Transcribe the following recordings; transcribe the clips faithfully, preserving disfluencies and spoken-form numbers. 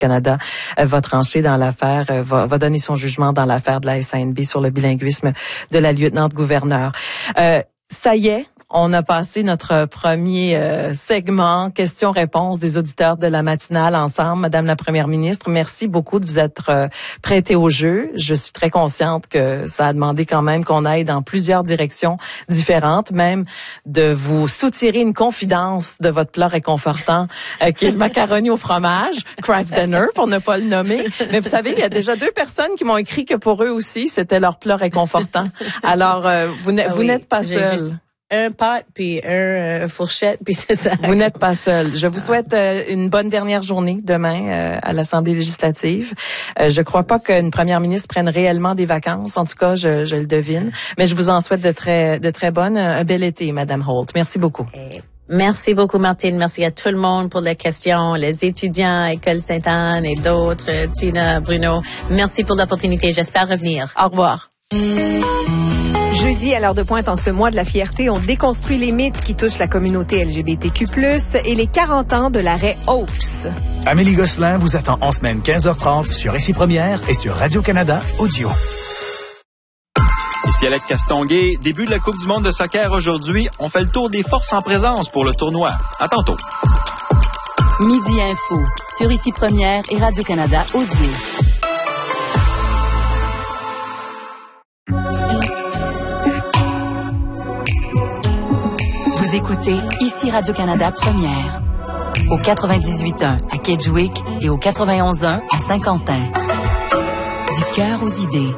Canada euh, va trancher dans l'affaire, euh, va, va donner son jugement dans l'affaire de la S A N B sur le bilinguisme de la lieutenant-gouverneur. Euh, ça y est. On a passé notre premier euh, segment questions-réponses des auditeurs de la matinale ensemble. Madame la Première ministre, merci beaucoup de vous être euh, prêtée au jeu. Je suis très consciente que ça a demandé quand même qu'on aille dans plusieurs directions différentes, même de vous soutirer une confidence de votre plat réconfortant euh, qui est le macaroni au fromage, Kraft Dinner pour ne pas le nommer. Mais vous savez, il y a déjà deux personnes qui m'ont écrit que pour eux aussi, c'était leur plat réconfortant. Alors, euh, vous n'êtes, ah vous oui, n'êtes pas seul. Juste... un pot, puis un euh, fourchette, puis c'est ça. Vous n'êtes pas seul. Je vous souhaite euh, une bonne dernière journée demain euh, à l'Assemblée législative. Euh, je crois pas qu'une première ministre prenne réellement des vacances. En tout cas, je, je le devine. Mais je vous en souhaite de très, de très bonnes. Un bel été, Madame Holt. Merci beaucoup. Et merci beaucoup, Martine. Merci à tout le monde pour les questions, les étudiants, École Sainte-Anne et d'autres, Tina, Bruno. Merci pour l'opportunité. J'espère revenir. Au revoir. Jeudi, à l'heure de pointe en ce mois de la fierté, on déconstruit les mythes qui touchent la communauté L G B T Q plus, et les quarante ans de l'arrêt Oaks. Amélie Gosselin vous attend en semaine quinze heures trente sur Ici Première et sur Radio-Canada Audio. Ici Alex Castonguay, début de la Coupe du monde de soccer aujourd'hui. On fait le tour des forces en présence pour le tournoi. À tantôt. Midi Info sur Ici Première et Radio-Canada Audio. Vous écoutez Ici Radio-Canada Première, au quatre-vingt-dix-huit point un à Kedgewick et au quatre-vingt-onze point un à Saint-Quentin. Du cœur aux idées.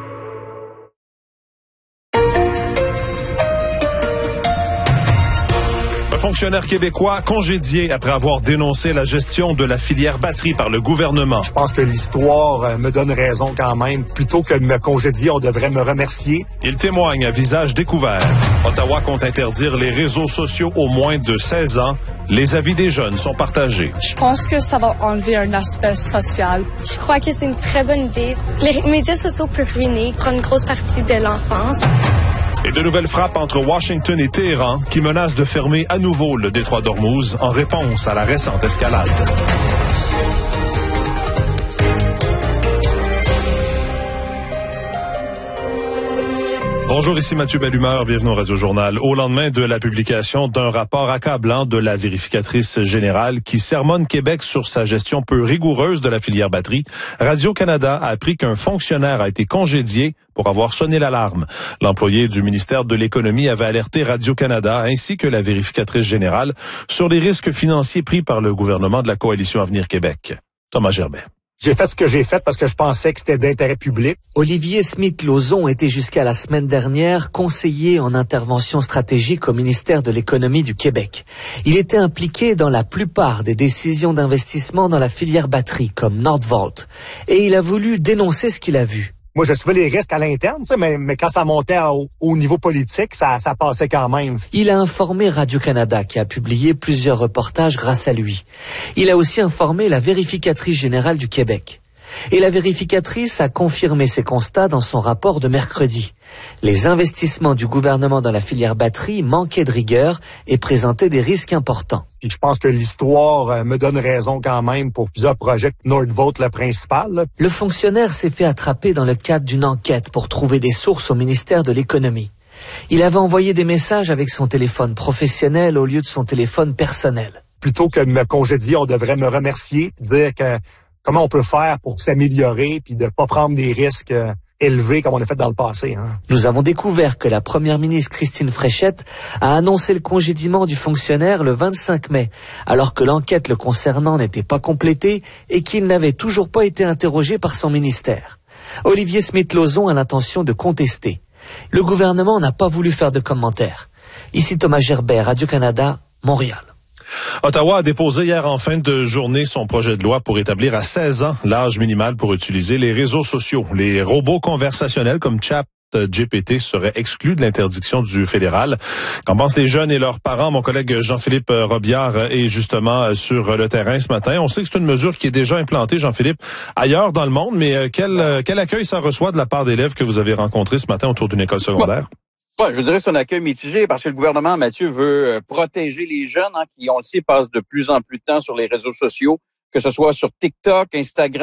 Un fonctionnaire québécois congédié après avoir dénoncé la gestion de la filière batterie par le gouvernement. Je pense que l'histoire me donne raison quand même. Plutôt que de me congédier, on devrait me remercier. Il témoigne à visage découvert. Ottawa compte interdire les réseaux sociaux aux moins de seize ans. Les avis des jeunes sont partagés. Je pense que ça va enlever un aspect social. Je crois que c'est une très bonne idée. Les médias sociaux peuvent ruiner, prendre une grosse partie de l'enfance. Et de nouvelles frappes entre Washington et Téhéran qui menacent de fermer à nouveau le détroit d'Ormuz en réponse à la récente escalade. Bonjour, ici Mathieu Bellumeur, bienvenue au Radio-Journal. Au lendemain de la publication d'un rapport accablant de la vérificatrice générale qui sermonne Québec sur sa gestion peu rigoureuse de la filière batterie, Radio-Canada a appris qu'un fonctionnaire a été congédié pour avoir sonné l'alarme. L'employé du ministère de l'Économie avait alerté Radio-Canada ainsi que la vérificatrice générale sur les risques financiers pris par le gouvernement de la Coalition Avenir Québec. Thomas Gerbet. J'ai fait ce que j'ai fait parce que je pensais que c'était d'intérêt public. Olivier Smith-Lauzon était jusqu'à la semaine dernière conseiller en intervention stratégique au ministère de l'Économie du Québec. Il était impliqué dans la plupart des décisions d'investissement dans la filière batterie, comme Nordvolt. Et il a voulu dénoncer ce qu'il a vu. Moi, j'assumais les risques à l'interne, mais, mais quand ça montait au, au niveau politique, ça, ça passait quand même. Il a informé Radio-Canada, qui a publié plusieurs reportages grâce à lui. Il a aussi informé la vérificatrice générale du Québec. Et la vérificatrice a confirmé ses constats dans son rapport de mercredi. Les investissements du gouvernement dans la filière batterie manquaient de rigueur et présentaient des risques importants. Puis je pense que l'histoire me donne raison quand même pour plusieurs projets. Nordvolt, le principal. Là. Le fonctionnaire s'est fait attraper dans le cadre d'une enquête pour trouver des sources au ministère de l'Économie. Il avait envoyé des messages avec son téléphone professionnel au lieu de son téléphone personnel. Plutôt que de me congédier, on devrait me remercier, dire que comment on peut faire pour s'améliorer puis de pas prendre des risques euh, élevés comme on a fait dans le passé. Hein. Nous avons découvert que la première ministre Christine Fréchette a annoncé le congédiement du fonctionnaire le vingt-cinq mai, alors que l'enquête le concernant n'était pas complétée et qu'il n'avait toujours pas été interrogé par son ministère. Olivier Smith-Lauzon a l'intention de contester. Le gouvernement n'a pas voulu faire de commentaires. Ici Thomas Gerbet, Radio-Canada, Montréal. Ottawa a déposé hier en fin de journée son projet de loi pour établir à seize ans l'âge minimal pour utiliser les réseaux sociaux. Les robots conversationnels comme Chat G P T seraient exclus de l'interdiction du fédéral. Qu'en pensent les jeunes et leurs parents? Mon collègue Jean-Philippe Robillard est justement sur le terrain ce matin. On sait que c'est une mesure qui est déjà implantée, Jean-Philippe, ailleurs dans le monde, mais quel, quel accueil ça reçoit de la part d'élèves que vous avez rencontrés ce matin autour d'une école secondaire? Ouais, je dirais que c'est un accueil mitigé parce que le gouvernement, Mathieu, veut protéger les jeunes hein, qui, on le sait, passent de plus en plus de temps sur les réseaux sociaux. que ce soit sur TikTok, Instagram,